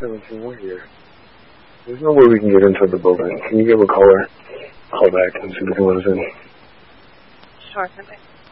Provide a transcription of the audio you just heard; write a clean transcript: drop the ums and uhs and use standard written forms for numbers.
17 here. There's no way we can get into the building. Can you give a call back and see if we can let us in? Sure, Sunday.